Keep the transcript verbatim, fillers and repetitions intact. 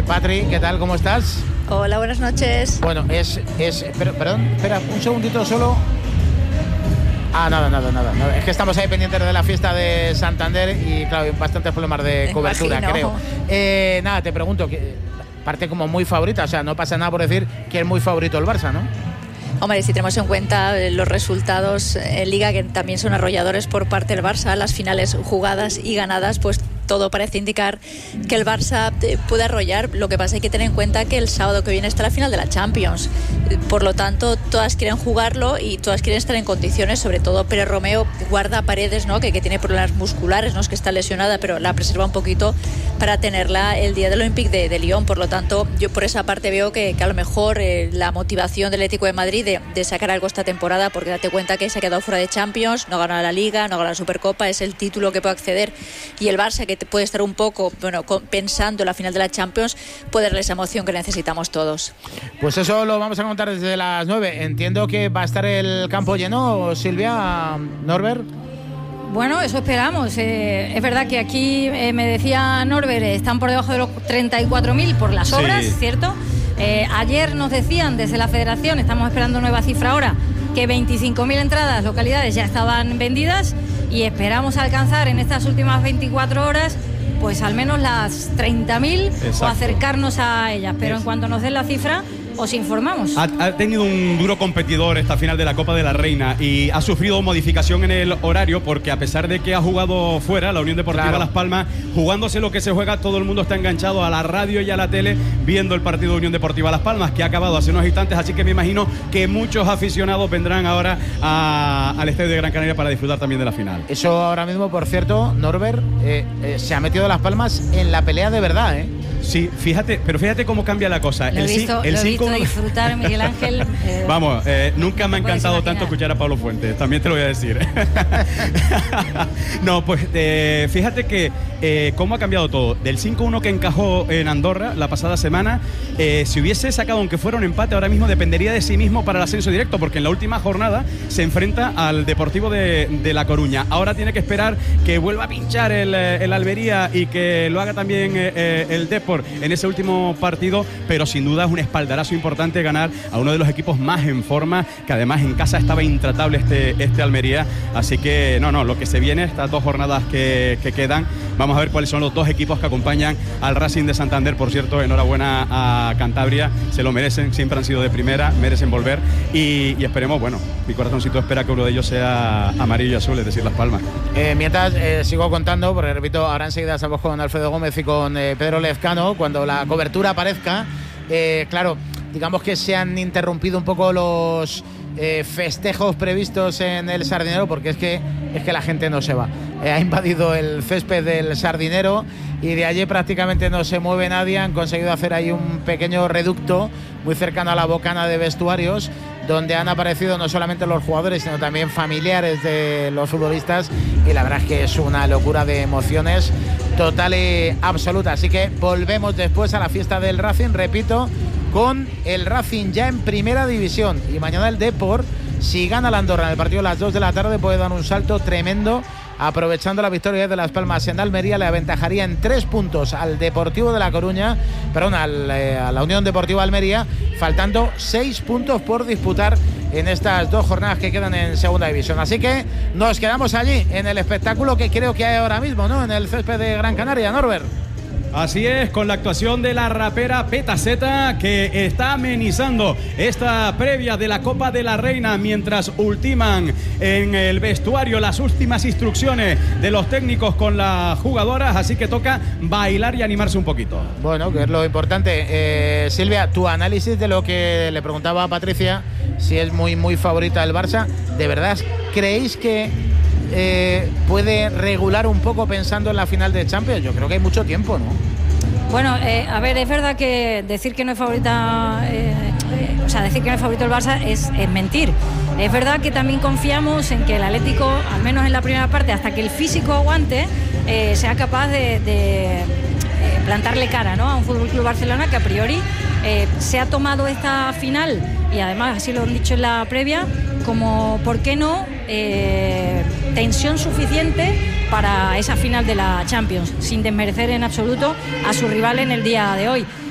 Eh, Patri, ¿qué tal? ¿Cómo estás? Hola, buenas noches. Bueno, es... es pero, perdón, espera, un segundito solo. Ah, nada, nada, nada, nada. Es que estamos ahí pendientes de la fiesta de Santander y, claro, hay bastantes problemas de Me cobertura, imagino. creo. Eh, nada, te pregunto, que parte como muy favorita, o sea, no pasa nada por decir que es muy favorito el Barça, ¿no? Hombre, si tenemos en cuenta los resultados en Liga, que también son arrolladores por parte del Barça, las finales jugadas y ganadas, pues todo parece indicar que el Barça puede arrollar. Lo que pasa hay que tener en cuenta que el sábado que viene está la final de la Champions. Por lo tanto, todas quieren jugarlo y todas quieren estar en condiciones, sobre todo Pérez Romeo guarda Paredes, ¿no? que, que tiene problemas musculares, no es que está lesionada, pero la preserva un poquito para tenerla el día del Olympique de, de Lyon. Por lo tanto, yo por esa parte veo que, que a lo mejor eh, la motivación del Atlético de Madrid de, de sacar algo esta temporada, porque date cuenta que se ha quedado fuera de Champions, no gana la Liga, no gana la Supercopa, es el título que puede acceder, y el Barça, que puede estar un poco bueno pensando en la final de la Champions, puede darle esa emoción que necesitamos todos. Pues eso lo vamos a contar desde las nueve. Entiendo que va a estar el campo lleno, Silvia, Norbert. Bueno, eso esperamos. Eh, es verdad que aquí, eh, me decía Norbert, eh, están por debajo de los treinta y cuatro mil por las obras, sí. ¿Cierto? Eh, ayer nos decían desde la Federación, estamos esperando nueva cifra ahora, que veinticinco mil entradas, localidades, ya estaban vendidas, y esperamos alcanzar en estas últimas veinticuatro horas pues al menos las treinta mil o acercarnos a ellas, pero en cuanto nos den la cifra os informamos. Ha, ha tenido un duro competidor esta final de la Copa de la Reina y ha sufrido modificación en el horario, porque a pesar de que ha jugado fuera la Unión Deportiva claro. Las Palmas, jugándose lo que se juega, todo el mundo está enganchado a la radio y a la tele viendo el partido de Unión Deportiva Las Palmas, que ha acabado hace unos instantes, así que me imagino que muchos aficionados vendrán ahora a, al Estadio de Gran Canaria para disfrutar también de la final. Eso ahora mismo, por cierto, Norbert, eh, eh, se ha metido Las Palmas en la pelea de verdad, ¿eh? Sí, fíjate, pero fíjate cómo cambia la cosa. Lo he el visto, el lo he cinco... visto disfrutar, Miguel Ángel. Eh, Vamos, eh, nunca me ha encantado imaginar. tanto escuchar a Pablo Fuentes, también te lo voy a decir. No, pues eh, fíjate que eh, cómo ha cambiado todo. Del cinco uno que encajó en Andorra la pasada semana, eh, si hubiese sacado, aunque fuera un empate, ahora mismo dependería de sí mismo para el ascenso directo, porque en la última jornada se enfrenta al Deportivo de, de La Coruña. Ahora tiene que esperar que vuelva a pinchar el, el Almería y que lo haga también eh, el Depor en ese último partido, pero sin duda es un espaldarazo importante ganar a uno de los equipos más en forma, que además en casa estaba intratable este, este Almería. Así que no, no, lo que se viene, estas dos jornadas que, que quedan, vamos a ver cuáles son los dos equipos que acompañan al Racing de Santander. Por cierto, enhorabuena a Cantabria, se lo merecen, siempre han sido de primera, merecen volver y, y esperemos, bueno, mi corazoncito espera que uno de ellos sea amarillo y azul, es decir, Las Palmas. Eh, mientras eh, sigo contando, porque repito, ahora enseguida estamos con Alfredo Gómez y con eh, Pedro Lezcano, cuando la cobertura aparezca. Eh, claro, digamos que se han interrumpido un poco los eh, festejos previstos en el Sardinero, porque es que, es que la gente no se va. Eh, ha invadido el césped del Sardinero y de allí prácticamente no se mueve nadie. Han conseguido hacer ahí un pequeño reducto muy cercano a la bocana de vestuarios, donde han aparecido no solamente los jugadores, sino también familiares de los futbolistas, y la verdad es que es una locura de emociones total y absoluta. Así que volvemos después a la fiesta del Racing, repito, con el Racing ya en primera división, y mañana el Depor, si gana la Andorra en el partido a las dos de la tarde, puede dar un salto tremendo, aprovechando la victoria de Las Palmas en Almería. Le aventajaría en tres puntos al Deportivo de La Coruña, perdón, al, eh, a la Unión Deportiva Almería, faltando seis puntos por disputar en estas dos jornadas que quedan en segunda división. Así que nos quedamos allí en el espectáculo que creo que hay ahora mismo, ¿no?, en el césped de Gran Canaria, Norbert. Así es, con la actuación de la rapera Petaceta, que está amenizando esta previa de la Copa de la Reina, mientras ultiman en el vestuario las últimas instrucciones de los técnicos con las jugadoras, así que toca bailar y animarse un poquito. Bueno, que es lo importante. Eh, Silvia, tu análisis de lo que le preguntaba a Patricia, si es muy, muy favorita el Barça, ¿de verdad creéis que Eh, puede regular un poco pensando en la final de Champions? Yo creo que hay mucho tiempo, ¿no? Bueno, eh, a ver, es verdad que decir que no es favorita, eh, eh, o sea, decir que no es favorito el Barça es, es mentir. Es verdad que también confiamos en que el Atlético, al menos en la primera parte, hasta que el físico aguante, eh, sea capaz de, de eh, plantarle cara, ¿no?, a un Fútbol Club Barcelona que a priori eh, se ha tomado esta final, y además así lo han dicho en la previa, como, ¿por qué no?, eh, tensión suficiente para esa final de la Champions, sin desmerecer en absoluto a su rival en el día de hoy.